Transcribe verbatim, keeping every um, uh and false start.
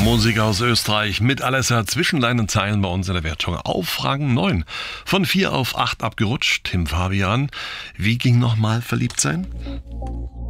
Musik aus Österreich mit Alessa zwischen deinen Zeilen bei uns in der Wertung auf Rang neun. Von vier auf acht abgerutscht. Tim Fabian, wie ging nochmal verliebt sein?